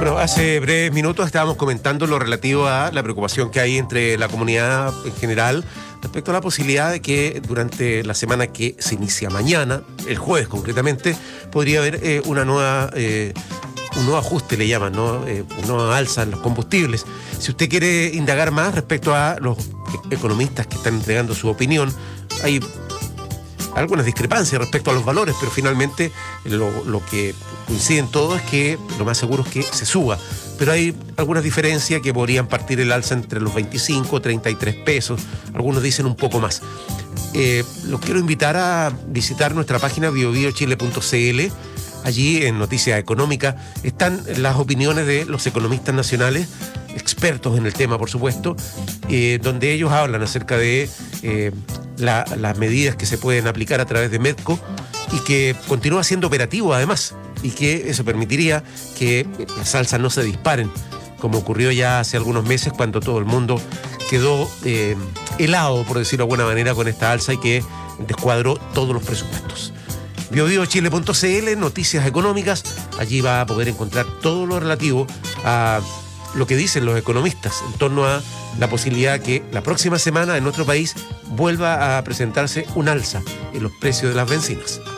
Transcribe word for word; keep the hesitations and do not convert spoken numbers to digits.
Bueno, hace breves minutos estábamos comentando lo relativo a la preocupación que hay entre la comunidad en general respecto a la posibilidad de que durante la semana que se inicia mañana, el jueves concretamente, podría haber eh, una nueva, eh, un nuevo ajuste, le llaman, ¿no? Eh, una nueva alza en los combustibles. Si usted quiere indagar más respecto a los economistas que están entregando su opinión, hay algunas discrepancias respecto a los valores, pero finalmente lo, lo que coinciden todos es que lo más seguro es que se suba. Pero hay algunas diferencias que podrían partir el alza entre los veinticinco, treinta y tres pesos. Algunos dicen un poco más. Eh, los quiero invitar a visitar nuestra página bio bio chile punto c l. Allí en Noticias Económicas están las opiniones de los economistas nacionales, expertos en el tema, por supuesto, eh, donde ellos hablan acerca de eh, la, las medidas que se pueden aplicar a través de Medco y que continúa siendo operativo además, y que eso permitiría que las alzas no se disparen, como ocurrió ya hace algunos meses cuando todo el mundo quedó eh, helado, por decirlo de alguna manera, con esta alza y que descuadró todos los presupuestos. bio bio chile punto c l, Noticias Económicas, allí va a poder encontrar todo lo relativo a lo que dicen los economistas en torno a la posibilidad que la próxima semana en nuestro país vuelva a presentarse un alza en los precios de las bencinas.